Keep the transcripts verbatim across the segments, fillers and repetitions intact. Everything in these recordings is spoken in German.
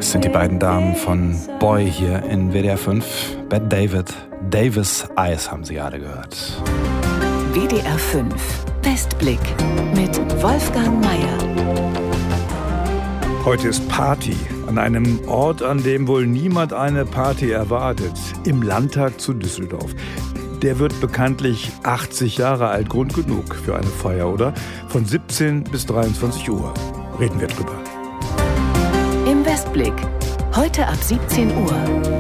Das sind die beiden Damen von Boy hier in W D R fünf. Bette David, Davis Eyes haben Sie gerade gehört. W D R fünf Westblick mit Wolfgang Meier. Heute ist Party an einem Ort, an dem wohl niemand eine Party erwartet. Im Landtag zu Düsseldorf. Der wird bekanntlich achtzig Jahre alt, Grund genug für eine Feier, oder? Von siebzehn bis dreiundzwanzig Uhr reden wir drüber. Im Westblick, heute ab siebzehn Uhr.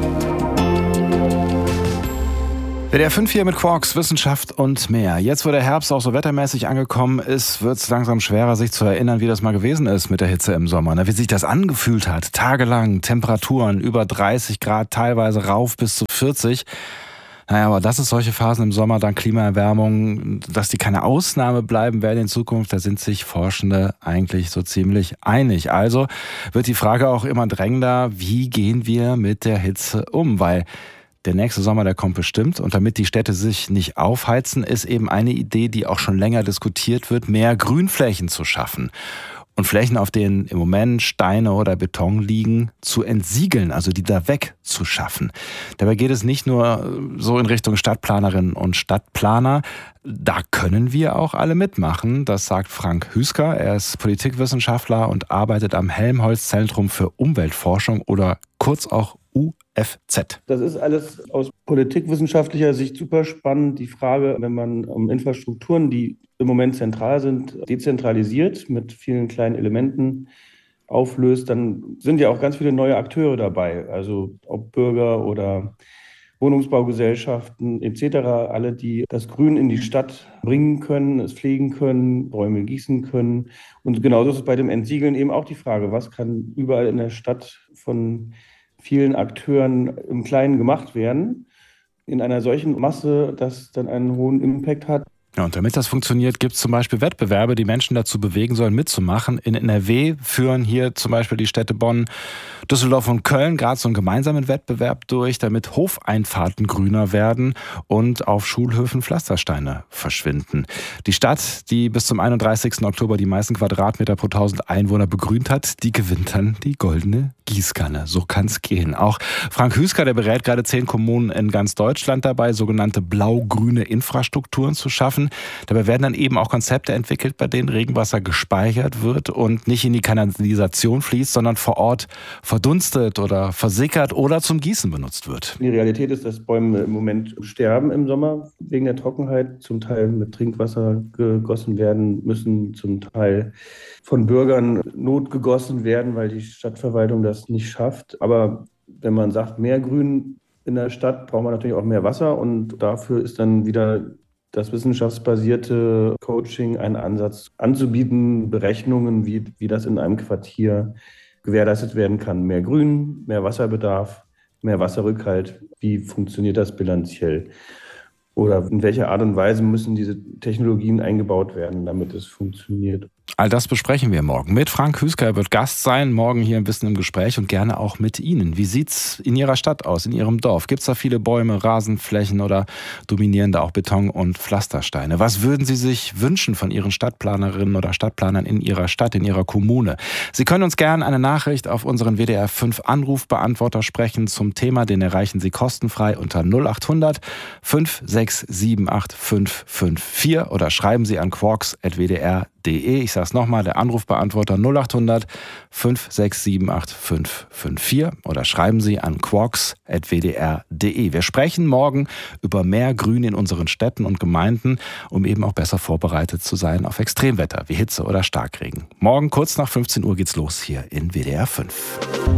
W D R fünf hier mit Quarks, Wissenschaft und mehr. Jetzt, wo der Herbst auch so wettermäßig angekommen ist, wird es langsam schwerer, sich zu erinnern, wie das mal gewesen ist mit der Hitze im Sommer. Wie sich das angefühlt hat. Tagelang Temperaturen über dreißig Grad, teilweise rauf bis zu vierzig. Naja, aber dass es solche Phasen im Sommer, dann Klimaerwärmung, dass die keine Ausnahme bleiben werden in Zukunft, da sind sich Forschende eigentlich so ziemlich einig. Also wird die Frage auch immer drängender, wie gehen wir mit der Hitze um? Weil der nächste Sommer, der kommt bestimmt. Und damit die Städte sich nicht aufheizen, ist eben eine Idee, die auch schon länger diskutiert wird, mehr Grünflächen zu schaffen. Und Flächen, auf denen im Moment Steine oder Beton liegen, zu entsiegeln, also die da wegzuschaffen. Dabei geht es nicht nur so in Richtung Stadtplanerinnen und Stadtplaner. Da können wir auch alle mitmachen, das sagt Frank Hüsker. Er ist Politikwissenschaftler und arbeitet am Helmholtz-Zentrum für Umweltforschung oder kurz auch U F Z. Das ist alles aus politikwissenschaftlicher Sicht super spannend. Die Frage, wenn man um Infrastrukturen, die im Moment zentral sind, dezentralisiert mit vielen kleinen Elementen auflöst, dann sind ja auch ganz viele neue Akteure dabei. Also ob Bürger oder Wohnungsbaugesellschaften et cetera, alle, die das Grün in die Stadt bringen können, es pflegen können, Bäume gießen können. Und genauso ist es bei dem Entsiegeln eben auch die Frage, was kann überall in der Stadt von vielen Akteuren im Kleinen gemacht werden, in einer solchen Masse, dass dann einen hohen Impact hat. Ja, und damit das funktioniert, gibt es zum Beispiel Wettbewerbe, die Menschen dazu bewegen sollen, mitzumachen. In N R W führen hier zum Beispiel die Städte Bonn, Düsseldorf und Köln gerade so einen gemeinsamen Wettbewerb durch, damit Hofeinfahrten grüner werden und auf Schulhöfen Pflastersteine verschwinden. Die Stadt, die bis zum einunddreißigsten Oktober die meisten Quadratmeter pro tausend Einwohner begrünt hat, die gewinnt dann die goldene Gießkanne. So kann es gehen. Auch Frank Hüsker, der berät gerade zehn Kommunen in ganz Deutschland dabei, sogenannte blau-grüne Infrastrukturen zu schaffen. Dabei werden dann eben auch Konzepte entwickelt, bei denen Regenwasser gespeichert wird und nicht in die Kanalisation fließt, sondern vor Ort verdunstet oder versickert oder zum Gießen benutzt wird. Die Realität ist, dass Bäume im Moment sterben im Sommer wegen der Trockenheit, zum Teil mit Trinkwasser gegossen werden müssen, zum Teil von Bürgern notgegossen werden, weil die Stadtverwaltung das nicht schafft. Aber wenn man sagt, mehr Grün in der Stadt, braucht man natürlich auch mehr Wasser und dafür ist dann wieder das wissenschaftsbasierte Coaching ein Ansatz anzubieten, Berechnungen, wie, wie das in einem Quartier gewährleistet werden kann. Mehr Grün, mehr Wasserbedarf, mehr Wasserrückhalt. Wie funktioniert das bilanziell? Oder in welcher Art und Weise müssen diese Technologien eingebaut werden, damit es funktioniert? All das besprechen wir morgen mit Frank Hüsker. Er wird Gast sein, morgen hier ein bisschen im Gespräch und gerne auch mit Ihnen. Wie sieht's in Ihrer Stadt aus, in Ihrem Dorf? Gibt's da viele Bäume, Rasenflächen oder dominieren da auch Beton und Pflastersteine? Was würden Sie sich wünschen von Ihren Stadtplanerinnen oder Stadtplanern in Ihrer Stadt, in Ihrer Kommune? Sie können uns gerne eine Nachricht auf unseren W D R fünf Anrufbeantworter sprechen zum Thema. Den erreichen Sie kostenfrei unter null acht hundert fünf sechs sieben acht fünf fünf vier oder schreiben Sie an quarks at w d r punkt d e. Ich sage es nochmal, der Anrufbeantworter null acht hundert fünf sechs sieben acht fünf fünf vier oder schreiben Sie an quarks at w d r punkt d e. Wir sprechen morgen über mehr Grün in unseren Städten und Gemeinden, um eben auch besser vorbereitet zu sein auf Extremwetter wie Hitze oder Starkregen. Morgen kurz nach fünfzehn Uhr geht's los hier in W D R fünf.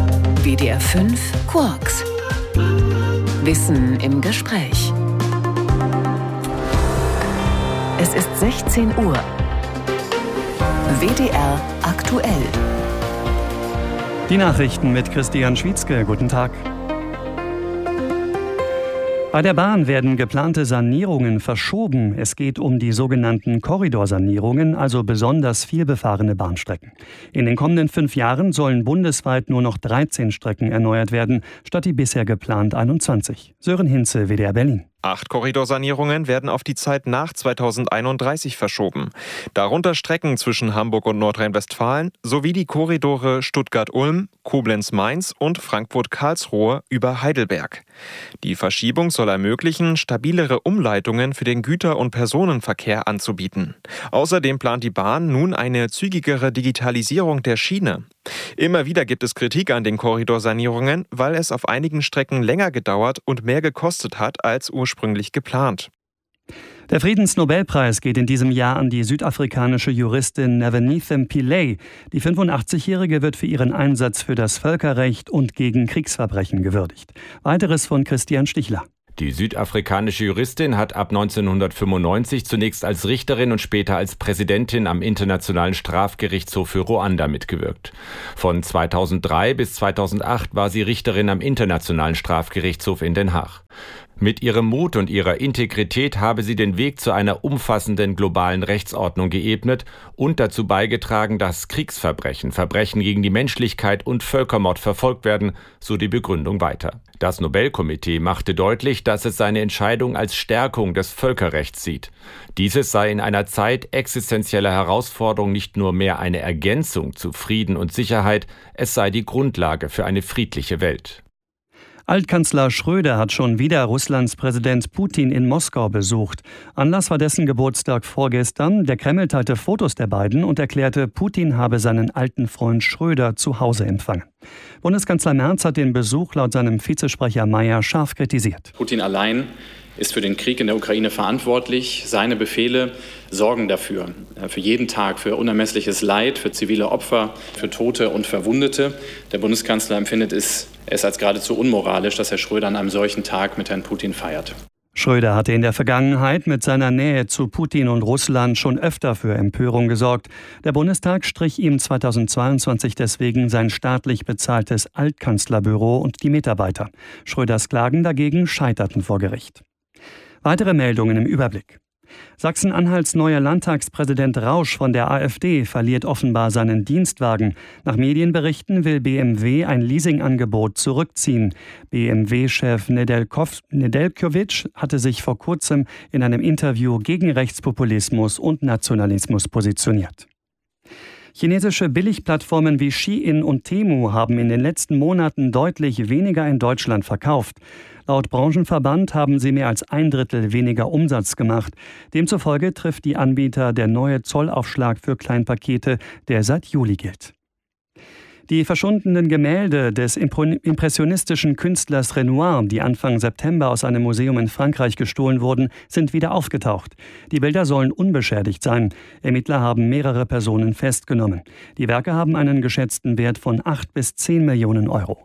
W D R fünf Quarks. Wissen im Gespräch. Es ist sechzehn Uhr. W D R aktuell. Die Nachrichten mit Christian Schwietzke. Guten Tag. Bei der Bahn werden geplante Sanierungen verschoben. Es geht um die sogenannten Korridorsanierungen, also besonders vielbefahrene Bahnstrecken. In den kommenden fünf Jahren sollen bundesweit nur noch dreizehn Strecken erneuert werden, statt die bisher geplant einundzwanzig. Sören Hinze, W D R Berlin. Acht Korridorsanierungen werden auf die Zeit nach zweitausendeinunddreißig verschoben. Darunter Strecken zwischen Hamburg und Nordrhein-Westfalen sowie die Korridore Stuttgart-Ulm, Koblenz-Mainz und Frankfurt-Karlsruhe über Heidelberg. Die Verschiebung soll ermöglichen, stabilere Umleitungen für den Güter- und Personenverkehr anzubieten. Außerdem plant die Bahn nun eine zügigere Digitalisierung der Schiene. Immer wieder gibt es Kritik an den Korridorsanierungen, weil es auf einigen Strecken länger gedauert und mehr gekostet hat als ursprünglich geplant. Der Friedensnobelpreis geht in diesem Jahr an die südafrikanische Juristin Nevenithem Pillay. Die fünfundachtzig-Jährige wird für ihren Einsatz für das Völkerrecht und gegen Kriegsverbrechen gewürdigt. Weiteres von Christian Stichler. Die südafrikanische Juristin hat ab neunzehnhundertfünfundneunzig zunächst als Richterin und später als Präsidentin am Internationalen Strafgerichtshof für Ruanda mitgewirkt. Von zweitausenddrei bis zweitausendacht war sie Richterin am Internationalen Strafgerichtshof in Den Haag. Mit ihrem Mut und ihrer Integrität habe sie den Weg zu einer umfassenden globalen Rechtsordnung geebnet und dazu beigetragen, dass Kriegsverbrechen, Verbrechen gegen die Menschlichkeit und Völkermord verfolgt werden, so die Begründung weiter. Das Nobelkomitee machte deutlich, dass es seine Entscheidung als Stärkung des Völkerrechts sieht. Dieses sei in einer Zeit existenzieller Herausforderung nicht nur mehr eine Ergänzung zu Frieden und Sicherheit, es sei die Grundlage für eine friedliche Welt. Altkanzler Schröder hat schon wieder Russlands Präsident Putin in Moskau besucht. Anlass war dessen Geburtstag vorgestern. Der Kreml teilte Fotos der beiden und erklärte, Putin habe seinen alten Freund Schröder zu Hause empfangen. Bundeskanzler Merz hat den Besuch laut seinem Vizesprecher Mayer scharf kritisiert. Putin allein ist für den Krieg in der Ukraine verantwortlich. Seine Befehle sorgen dafür, für jeden Tag, für unermessliches Leid, für zivile Opfer, für Tote und Verwundete. Der Bundeskanzler empfindet es, es als geradezu unmoralisch, dass Herr Schröder an einem solchen Tag mit Herrn Putin feiert. Schröder hatte in der Vergangenheit mit seiner Nähe zu Putin und Russland schon öfter für Empörung gesorgt. Der Bundestag strich ihm zweitausendzweiundzwanzig deswegen sein staatlich bezahltes Altkanzlerbüro und die Mitarbeiter. Schröders Klagen dagegen scheiterten vor Gericht. Weitere Meldungen im Überblick. Sachsen-Anhalts neuer Landtagspräsident Rausch von der AfD verliert offenbar seinen Dienstwagen. Nach Medienberichten will B M W ein Leasingangebot zurückziehen. B M W-Chef Nedeljkovic hatte sich vor kurzem in einem Interview gegen Rechtspopulismus und Nationalismus positioniert. Chinesische Billigplattformen wie Shein und Temu haben in den letzten Monaten deutlich weniger in Deutschland verkauft. Laut Branchenverband haben sie mehr als ein Drittel weniger Umsatz gemacht. Demzufolge trifft die Anbieter der neue Zollaufschlag für Kleinpakete, der seit Juli gilt. Die verschwundenen Gemälde des impressionistischen Künstlers Renoir, die Anfang September aus einem Museum in Frankreich gestohlen wurden, sind wieder aufgetaucht. Die Bilder sollen unbeschädigt sein. Ermittler haben mehrere Personen festgenommen. Die Werke haben einen geschätzten Wert von acht bis zehn Millionen Euro.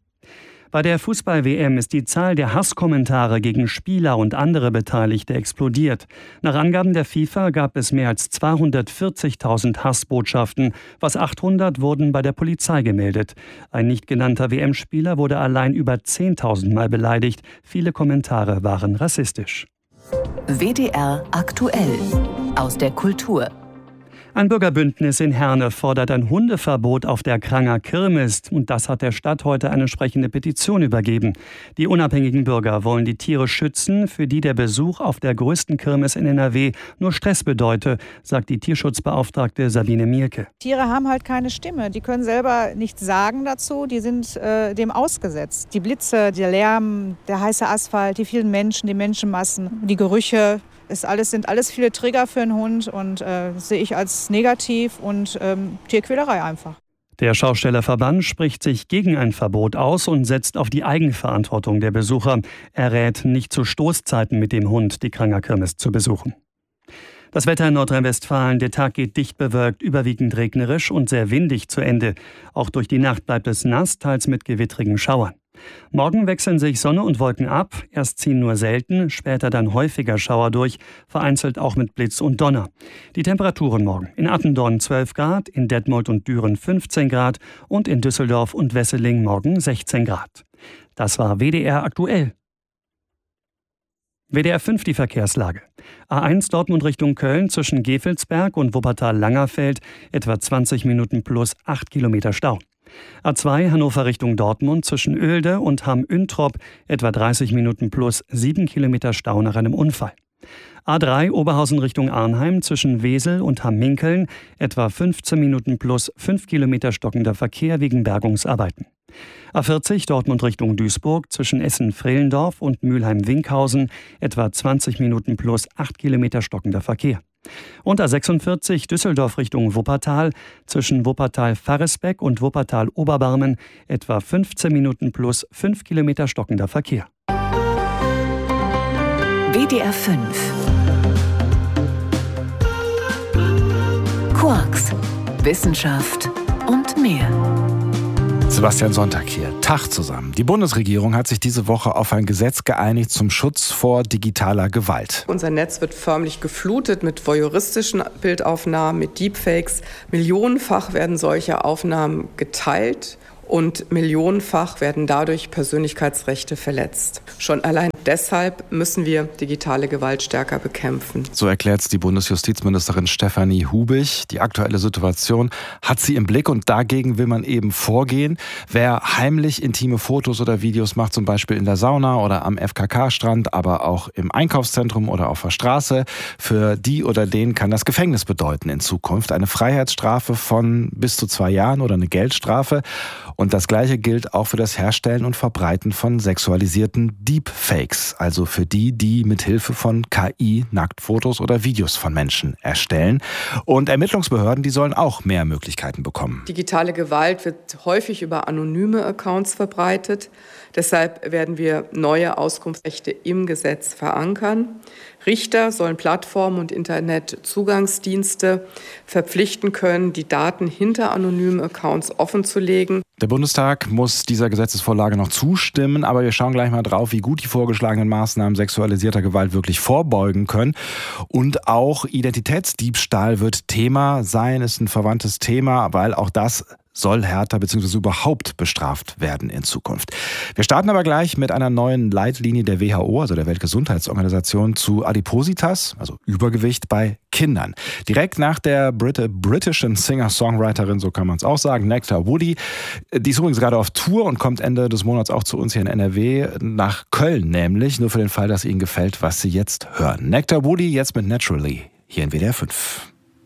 Bei der Fußball-W M ist die Zahl der Hasskommentare gegen Spieler und andere Beteiligte explodiert. Nach Angaben der FIFA gab es mehr als zweihundertvierzigtausend Hassbotschaften, fast achthundert wurden bei der Polizei gemeldet. Ein nicht genannter W M-Spieler wurde allein über zehntausend Mal beleidigt. Viele Kommentare waren rassistisch. W D R aktuell aus der Kultur. Ein Bürgerbündnis in Herne fordert ein Hundeverbot auf der Kranger Kirmes und das hat der Stadt heute eine entsprechende Petition übergeben. Die unabhängigen Bürger wollen die Tiere schützen, für die der Besuch auf der größten Kirmes in N R W nur Stress bedeute, sagt die Tierschutzbeauftragte Sabine Mielke. Tiere haben halt keine Stimme, die können selber nichts sagen dazu, die sind äh, dem ausgesetzt. Die Blitze, der Lärm, der heiße Asphalt, die vielen Menschen, die Menschenmassen, die Gerüche. Es alles, sind alles viele Trigger für einen Hund und äh, sehe ich als negativ und ähm, Tierquälerei einfach. Der Schaustellerverband spricht sich gegen ein Verbot aus und setzt auf die Eigenverantwortung der Besucher. Er rät, nicht zu Stoßzeiten mit dem Hund die Kranger Kirmes zu besuchen. Das Wetter in Nordrhein-Westfalen, der Tag geht dicht bewölkt, überwiegend regnerisch und sehr windig zu Ende. Auch durch die Nacht bleibt es nass, teils mit gewittrigen Schauern. Morgen wechseln sich Sonne und Wolken ab. Erst ziehen nur selten, später dann häufiger Schauer durch, vereinzelt auch mit Blitz und Donner. Die Temperaturen morgen: in Attendorn zwölf Grad, in Detmold und Düren fünfzehn Grad und in Düsseldorf und Wesseling morgen sechzehn Grad. Das war W D R aktuell. W D R fünf die Verkehrslage. A eins Dortmund Richtung Köln zwischen Gevelsberg und Wuppertal-Langerfeld etwa zwanzig Minuten plus acht Kilometer Stau. A zwei Hannover Richtung Dortmund zwischen Oelde und Hamm-Üntrop etwa dreißig Minuten plus sieben Kilometer Stau nach einem Unfall. A drei Oberhausen Richtung Arnheim zwischen Wesel und Hamm-Minkeln etwa fünfzehn Minuten plus fünf Kilometer stockender Verkehr wegen Bergungsarbeiten. A vierzig Dortmund Richtung Duisburg zwischen Essen-Frehlendorf und Mülheim-Winkhausen etwa zwanzig Minuten plus acht Kilometer stockender Verkehr. Und A sechsundvierzig Düsseldorf Richtung Wuppertal zwischen Wuppertal-Varresbeck und Wuppertal-Oberbarmen etwa fünfzehn Minuten plus fünf Kilometer stockender Verkehr. W D R fünf Quarks, Wissenschaft und mehr. Sebastian Sonntag hier. Tag zusammen. Die Bundesregierung hat sich diese Woche auf ein Gesetz geeinigt zum Schutz vor digitaler Gewalt. Unser Netz wird förmlich geflutet mit voyeuristischen Bildaufnahmen, mit Deepfakes. Millionenfach werden solche Aufnahmen geteilt. Und millionenfach werden dadurch Persönlichkeitsrechte verletzt. Schon allein deshalb müssen wir digitale Gewalt stärker bekämpfen. So erklärt es die Bundesjustizministerin Stefanie Hubig. Die aktuelle Situation hat sie im Blick und dagegen will man eben vorgehen. Wer heimlich intime Fotos oder Videos macht, zum Beispiel in der Sauna oder am F K K-Strand, aber auch im Einkaufszentrum oder auf der Straße, für die oder den kann das Gefängnis bedeuten in Zukunft. Eine Freiheitsstrafe von bis zu zwei Jahren oder eine Geldstrafe. Und das Gleiche gilt auch für das Herstellen und Verbreiten von sexualisierten Deepfakes, also für die, die mit Hilfe von K I Nacktfotos oder Videos von Menschen erstellen. Und Ermittlungsbehörden, die sollen auch mehr Möglichkeiten bekommen. Digitale Gewalt wird häufig über anonyme Accounts verbreitet. Deshalb werden wir neue Auskunftsrechte im Gesetz verankern. Richter sollen Plattformen und Internetzugangsdienste verpflichten können, die Daten hinter anonymen Accounts offenzulegen. Der Bundestag muss dieser Gesetzesvorlage noch zustimmen, aber wir schauen gleich mal drauf, wie gut die vorgeschlagenen Maßnahmen sexualisierter Gewalt wirklich vorbeugen können. Und auch Identitätsdiebstahl wird Thema sein, ist ein verwandtes Thema, weil auch das soll härter bzw. überhaupt bestraft werden in Zukunft. Wir starten aber gleich mit einer neuen Leitlinie der W H O, also der Weltgesundheitsorganisation, zu Adipositas, also Übergewicht bei Kindern. Direkt nach der Brit- britischen Singer-Songwriterin, so kann man es auch sagen, Nectar Woody. Die ist übrigens gerade auf Tour und kommt Ende des Monats auch zu uns hier in N R W, nach Köln nämlich, nur für den Fall, dass Ihnen gefällt, was Sie jetzt hören. Nectar Woody jetzt mit Naturally, hier in W D R fünf.